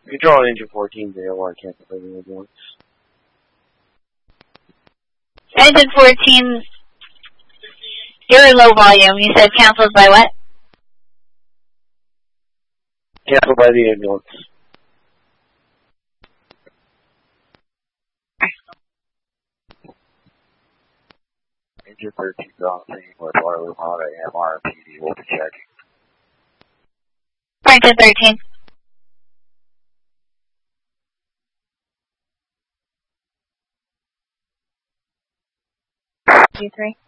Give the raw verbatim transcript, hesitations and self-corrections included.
Control Engine fourteen, J O R, cancel by the ambulance. Engine fourteen, you're low volume. You said canceled by what? Cancel by the ambulance. Engine thirteen on scene with Waterloo Honda M R P D. We'll be checking. Franklin thirteen. G three.